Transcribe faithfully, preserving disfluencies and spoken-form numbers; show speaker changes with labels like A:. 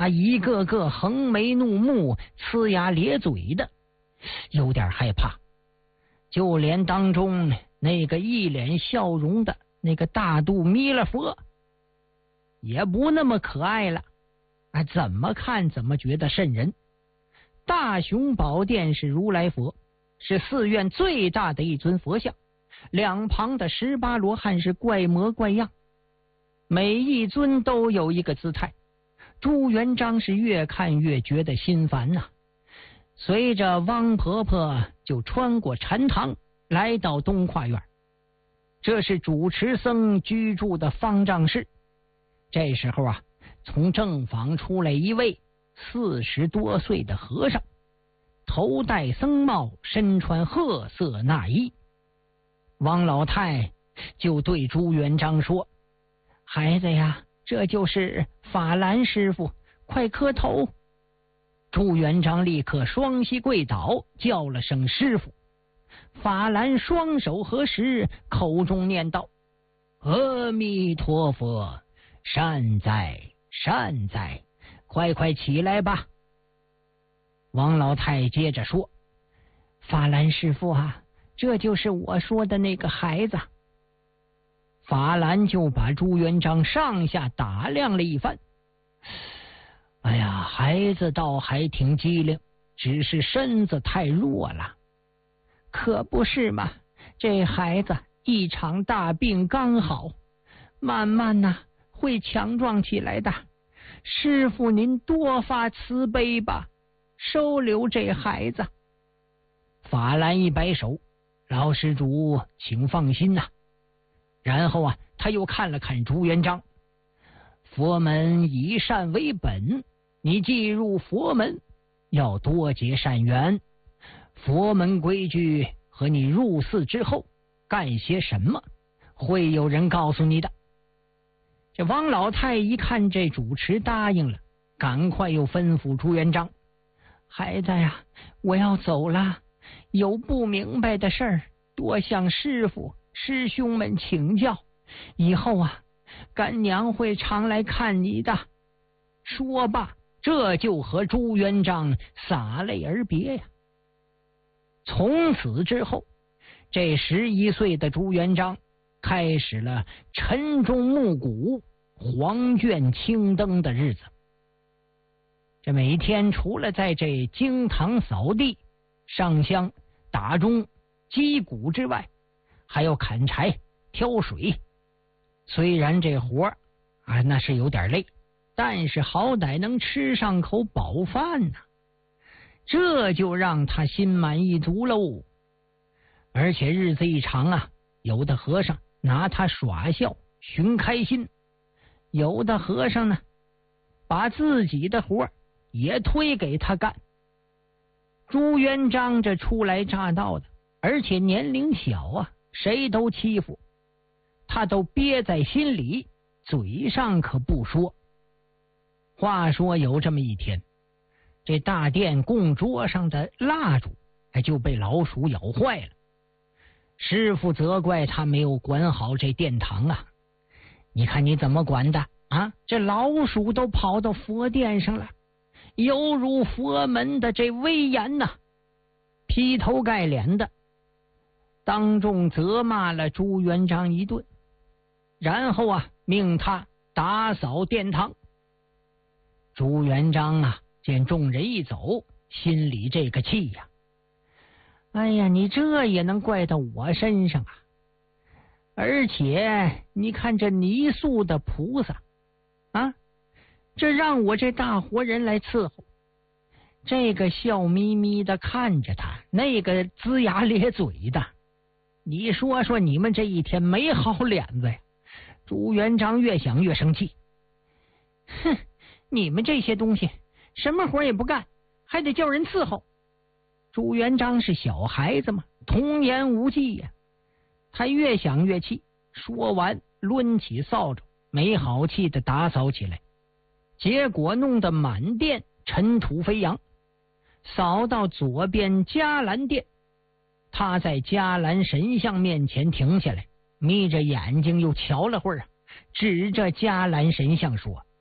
A: 啊，一个个横眉怒目、呲牙咧嘴的，有点害怕。就连当中那个一脸笑容的那个大肚弥勒佛，也不那么可爱了，啊，怎么看怎么觉得瘆人。大雄宝殿是如来佛，是寺院最大的一尊佛像，两旁的十八罗汉是怪模怪样，每一尊都有一个姿态。朱元璋是越看越觉得心烦呐、啊。随着汪婆婆就穿过禅堂，来到东跨院，这是主持僧居住的方丈室。这时候啊，从正房出来一位四十多岁的和尚，头戴僧帽，身穿褐色衲衣。汪老太就对朱元璋说：“孩子呀，这就是法兰师傅，快磕头。”朱元璋立刻双膝跪倒，叫了声师傅。法兰双手合十，口中念道：“阿弥陀佛，善哉善哉，快快起来吧。”王老太接着说：“法兰师傅啊，这就是我说的那个孩子。”法兰就把朱元璋上下打量了一番。哎呀，孩子倒还挺机灵，只是身子太弱了。可不是嘛，这孩子一场大病刚好，慢慢呐、啊、会强壮起来的。师傅您多发慈悲吧，收留这孩子。法兰一摆手：“老施主请放心呐、啊。”然后啊，他又看了看朱元璋：“佛门以善为本，你既入佛门，要多结善缘。佛门规矩和你入寺之后干些什么，会有人告诉你的。”这王老太一看这主持答应了，赶快又吩咐朱元璋：“孩子呀，我要走了，有不明白的事儿，多向师傅师兄们请教，以后啊，干娘会常来看你的。”说罢，这就和朱元璋洒泪而别呀。从此之后，这十一岁的朱元璋开始了晨钟暮鼓、黄卷青灯的日子。这每天除了在这经堂扫地、上香、打钟、击鼓之外，还要砍柴、挑水。虽然这活儿啊那是有点累，但是好歹能吃上口饱饭呢、啊，这就让他心满意足喽。而且日子一长啊，有的和尚拿他耍笑寻开心，有的和尚呢把自己的活也推给他干。朱元璋这初来乍到的，而且年龄小啊，谁都欺负，他都憋在心里，嘴上可不说。话说有这么一天，这大殿供桌上的蜡烛就被老鼠咬坏了。师傅责怪他没有管好这殿堂啊，你看你怎么管的啊？这老鼠都跑到佛殿上了，有辱佛门的这威严呐、啊！劈头盖脸的当众责骂了朱元璋一顿，然后啊命他打扫殿堂。朱元璋啊见众人一走，心里这个气呀、啊！哎呀，你这也能怪到我身上啊！而且你看这泥塑的菩萨啊，这让我这大活人来伺候，这个笑眯眯的看着他，那个龇牙咧嘴的，你说说你们这一天没好脸子呀！朱元璋越想越生气，哼，你们这些东西什么活也不干，还得叫人伺候。朱元璋是小孩子嘛，童言无忌呀、啊。他越想越气，说完抡起扫帚，没好气的打扫起来，结果弄得满殿尘土飞扬。扫到左边伽蓝殿，他在伽蓝神像面前停下来，眯着眼睛又瞧了会儿，指着伽蓝神像说：“